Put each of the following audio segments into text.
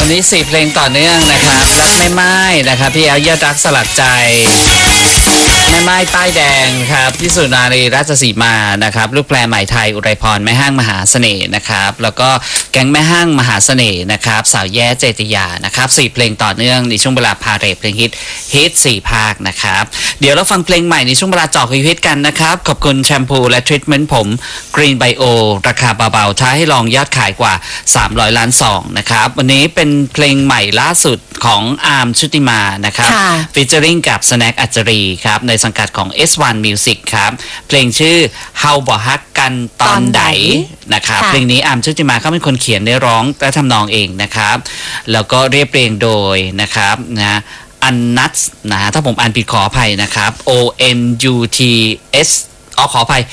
นี้4เพลงต่อเนื่องนะครับรักไม่ไม้นะครับพี่แอลยอดรักสลักใจแม่ไม้ป้ายแดงครับพี่สุนารีราชสีมานะครับลูกแปรใหม่ไทยอุไรพรแม่ห้างมหาเสน่ห์นะครับแล้วก็แก๊งแม่ห้างมหาเสน่ห์นะครับสาวแย่เจติยานะครับ4เพลงต่อเนื่องในช่วงเวลาพาเรทเพลงฮิต4ภาคนะครับเดี๋ยวเราฟังเพลงใหม่ในช่วงเวลาเจาะคุยฮิตกันนะครับขอบคุณแชมพูและทรีทเมนต์ผม Green Bio ราคาเบาๆท้าให้ลองยอดขายกว่า300 ล้านซองนะครับวันนี้เป็นเพลงใหม่ล่าสุดของอาร์มชุติมานะครับฟีเจอริงกับสแน็คอัจจรีครับในสังกัดของ S1 Music ครับเพลงชื่อ How บ่ฮักกันตอนใดนะครับเพลงนี้อาร์มชุติมาเขาเป็นคนเขียนได้ร้องและทำนองเองนะครับแล้วก็เรียบเรียงโดยนะครับนะอันนัทนะถ้าผมอ่านผิดขออภัยนะครับ ONUTS ขออภัย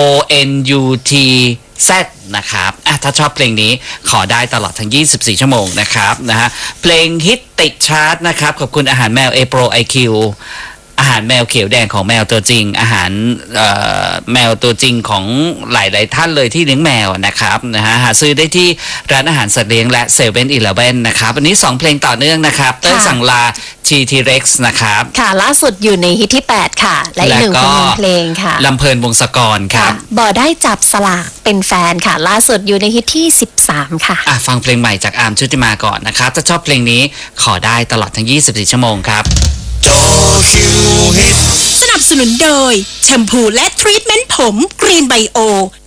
ONUTZ นะครับถ้าชอบเพลงนี้ขอได้ตลอดทั้ง24ชั่วโมงนะครับนะฮะเพลงฮิตติดชาร์ตนะครับขอบคุณอาหารแมว Pro IQ อาหารแมวเขียวแดงของแมวตัวจริงอาหารแมวตัวจริงของหลายๆท่านเลยที่เลี้ยงแมวนะครับนะฮะหาซื้อได้ที่ร้านอาหารสัตว์เลี้ยงและเซเว่นอีเลฟเว่นนะครับวันนี้2เพลงต่อเนื่องนะครับเต้ยสั่งลาT-Rex นะครับค่ะล่าสุดอยู่ในฮิตที่8ค่ะและอีกหนึ่งเพลงค่ะลำเพลินวงศกรครับบ่ได้จับสลากเป็นแฟนค่ะล่าสุดอยู่ในฮิตที่13ค่ะฟังเพลงใหม่จากอาร์มชุติมาก่อนนะครับถ้าชอบเพลงนี้ขอได้ตลอดทั้ง24ชั่วโมงครับโจคิวฮิตสนับสนุนโดยแชมพูและทรีทเมนต์ผม Green Bio